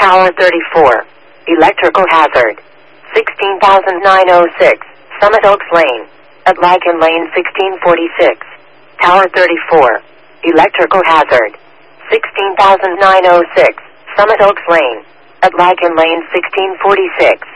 Tower 34. Electrical hazard. 16,906. Summit Oaks Lane. At Lycan Lane 1646. Tower 34. Electrical hazard. 16,906. Summit Oaks Lane. At Lycan Lane 1646.